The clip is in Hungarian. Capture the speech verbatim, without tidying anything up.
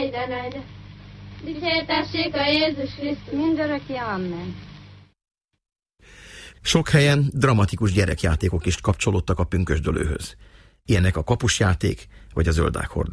mindened. Dicsértessék a Jézus Krisztus. Mindörökké, amen. Sok helyen dramatikus gyerekjátékok is kapcsolódtak a pünkösdölőhöz. Ilyenek a kapusjáték vagy a zöldákhordás.